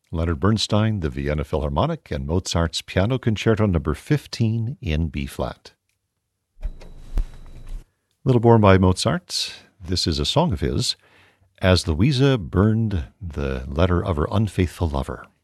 Leonard Bernstein, the Vienna Philharmonic, and Mozart's Piano Concerto No. 15 in B-flat. Little Born by Mozart. This is a song of his, As Louisa Burned the Letter of Her Unfaithful Lover.